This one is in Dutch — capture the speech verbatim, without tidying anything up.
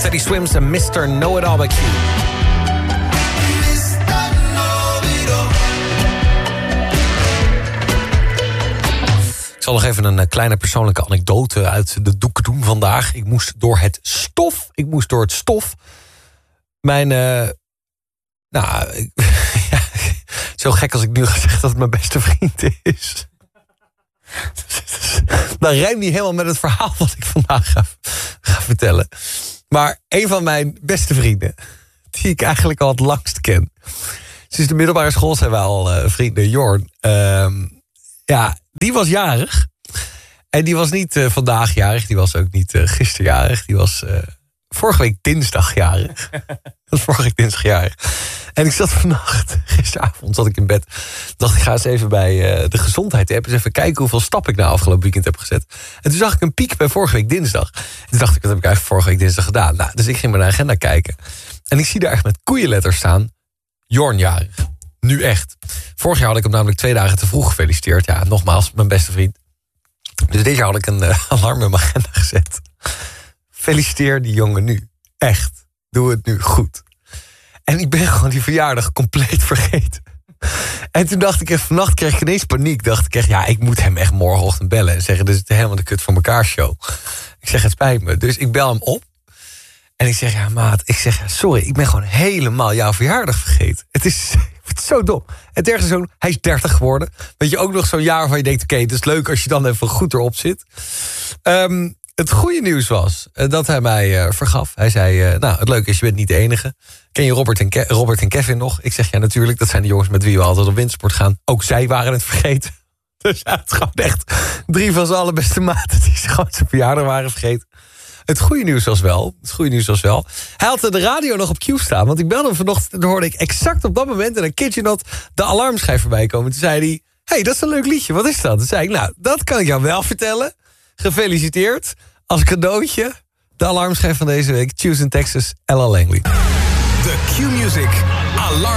Teddy Swims en mister Know-It-All bij Q. Ik zal nog even een kleine persoonlijke anekdote uit de doeken doen vandaag. Ik moest door het stof. Ik moest door het stof. Mijn... Uh, nou, ik, ja, zo gek als ik nu ga zeggen dat het mijn beste vriend is. Dan rijmt niet helemaal met het verhaal wat ik vandaag ga, ga vertellen. Maar een van mijn beste vrienden, die ik eigenlijk al het langst ken. Sinds de middelbare school zijn we al uh, vrienden, Jorn. Uh, ja, die was jarig. En die was niet uh, vandaag jarig, die was ook niet uh, gisteren jarig. Die was uh, vorige week dinsdag jarig. Dat was vorige week dinsdag jarig. En ik zat vannacht, gisteravond zat ik in bed. Dacht ik ga eens even bij uh, de gezondheid-app eens even kijken hoeveel stappen ik nou afgelopen weekend heb gezet. En toen zag ik een piek bij vorige week dinsdag. En toen dacht ik, wat heb ik eigenlijk vorige week dinsdag gedaan? Nou, dus ik ging maar naar de agenda kijken. En ik zie daar echt met koeienletters staan, Jorn jarig. Nu echt. Vorig jaar had ik hem namelijk twee dagen te vroeg gefeliciteerd. Ja, nogmaals, mijn beste vriend. Dus dit jaar had ik een uh, alarm in mijn agenda gezet. Feliciteer die jongen nu. Echt. Doe het nu goed. En ik ben gewoon die verjaardag compleet vergeten. En toen dacht ik, vannacht kreeg ik ineens paniek. Dacht ik echt, ja, ik moet hem echt morgenochtend bellen. En zeggen, dit is helemaal de kut van elkaar show. Ik zeg, het spijt me. Dus ik bel hem op. En ik zeg, ja maat, ik zeg, ja, sorry, ik ben gewoon helemaal jouw verjaardag vergeten. Het is, het is zo dom. Het ergste is zo, hij is dertig geworden. Weet je, ook nog zo'n jaar waarvan je denkt, oké, okay, het is leuk als je dan even goed erop zit. Um, het goede nieuws was uh, dat hij mij uh, vergaf. Hij zei, uh, nou, het leuke is, je bent niet de enige. Ken je Robert en, Ke- Robert en Kevin nog? Ik zeg, ja, natuurlijk, dat zijn de jongens met wie we altijd op wintersport gaan. Ook zij waren het vergeten. Dus hij had gewoon echt drie van zijn allerbeste maten die ze gewoon zijn verjaardag waren vergeten. Het goede nieuws was wel, het goede nieuws was wel. Hij had de radio nog op Q staan, want ik belde hem vanochtend en dan hoorde ik exact op dat moment, en dan kid je not, de alarmschijf voorbij komen. Toen zei hij, hé, hey, dat is een leuk liedje, wat is dat? Toen zei ik, nou, dat kan ik jou wel vertellen. Gefeliciteerd, als cadeautje, de alarmschijf van deze week, Tuesday in Texas, Ella Langley. De Q-Music Alarm.